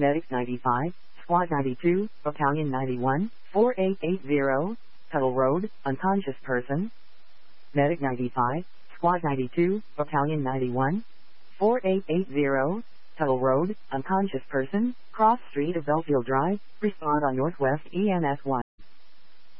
Medic 95, Squad 92, Battalion 91, 4880, Tuttle Road, unconscious person. Medic 95, Squad 92, Battalion 91, 4880, Tuttle Road, unconscious person, cross street of Belfield Drive, respond on Northwest EMS 1.